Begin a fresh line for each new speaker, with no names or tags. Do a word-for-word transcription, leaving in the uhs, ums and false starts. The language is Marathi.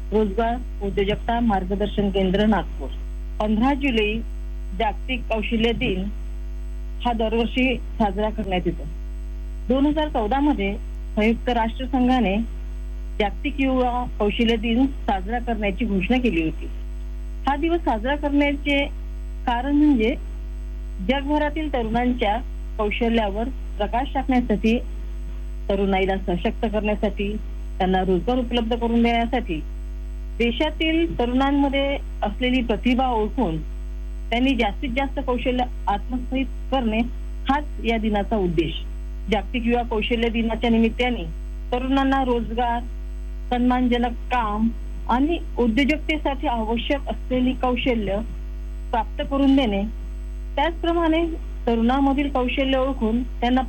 रोजगार उद्योजकता मार्गदर्शन केंद्र नागपूर. पंधरा जुलै जागतिक कौशल्य दिन हा दरवर्षी साजरा करण्यात येतो. दोन हजार चौदा मध्ये संयुक्त राष्ट्र संघाने जागतिक युवा कौशल्य दिन साजरा करण्याची घोषणा केली होती. हा दिवस साजरा करण्याचे कारण म्हणजे जगभरातील तरुणांच्या कौशल्यावर प्रकाश टाकण्यासाठी, तरुणाईला सशक्त करण्यासाठी, त्यांना रोजगार उपलब्ध करून देण्यासाठी, देशातील तरुणांमध्ये असलेली प्रतिभा ओळखून त्यांनी जास्तीत जास्त कौशल्य आत्मसात करणे हाच या दिनाचा उद्देश. जागतिक युवा कौशल्य दिनाच्या निमित्ताने तरुणांना रोजगार, सन्मानजनक काम आणि उद्योजकतेसाठी आवश्यक असलेली कौशल्य प्राप्त करून देणे, त्याचप्रमाणे तरुणांमधील कौशल्य ओळखून त्यांना